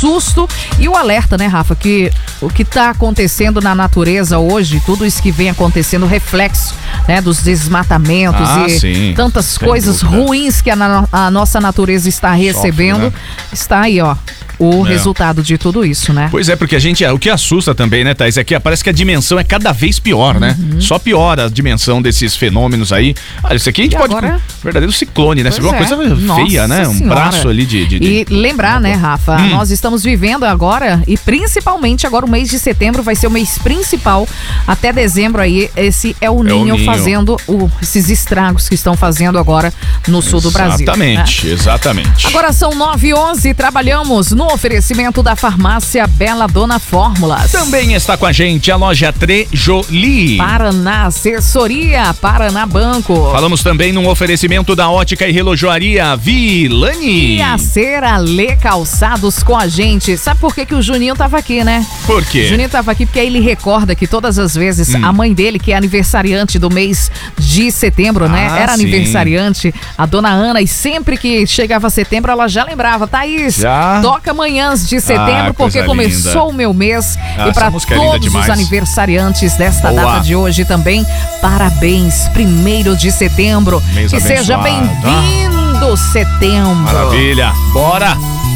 susto e o alerta, né, Rafa, que o que está acontecendo na natureza hoje, tudo isso que vem acontecendo, reflexo, né, dos desmatamentos sim, tantas coisas ruins que a nossa natureza está recebendo, né? Está aí, ó, o resultado de tudo isso, né? Pois é, porque o que assusta também, né, Thaís, é que parece que a dimensão é cada vez pior, né? Só piora a dimensão desses fenômenos aí. Olha, isso aqui a gente pode... verdadeiro ciclone, né? Você viu uma coisa feia, né? Um braço ali E lembrar, né, Rafa, nós estamos vivendo agora, e principalmente agora o mês de setembro vai ser o mês principal, até dezembro aí, esse é o Ninho fazendo esses estragos que estão fazendo agora no sul do Brasil. Exatamente, exatamente. Agora são 9h11, trabalhamos no oferecimento da farmácia Bela Dona Fórmulas. Também está com a gente a loja Trejoli. Paraná Assessoria, Paraná Banco. Falamos também num oferecimento da ótica e relojoaria Vilani. E a Cera Lê Calçados com a gente. Sabe por que o Juninho tava aqui, né? Por quê? O Juninho tava aqui porque ele recorda que todas as vezes a mãe dele, que é aniversariante do mês de setembro, né? Era aniversariante, a dona Ana, e sempre que chegava setembro ela já lembrava, Thaís, toca manhãs de setembro porque começou o meu mês. E para todos os aniversariantes desta data de hoje também, parabéns, 1º de setembro. Mês que abençoado. seja bem-vindo setembro. Maravilha, bora!